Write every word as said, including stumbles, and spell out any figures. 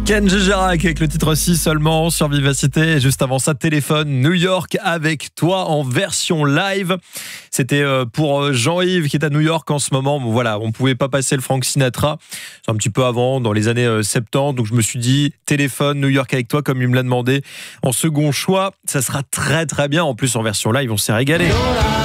Ken Gégérac avec le titre six seulement sur Vivacité. Et juste avant ça, Téléphone New York avec toi en version live. C'était pour Jean-Yves qui est à New York en ce moment. Bon, voilà, on ne pouvait pas passer le Frank Sinatra. C'est un petit peu avant, dans les années soixante-dix. Donc je me suis dit, Téléphone New York avec toi, comme il me l'a demandé. En second choix, ça sera très très bien. En plus en version live, on s'est régalé.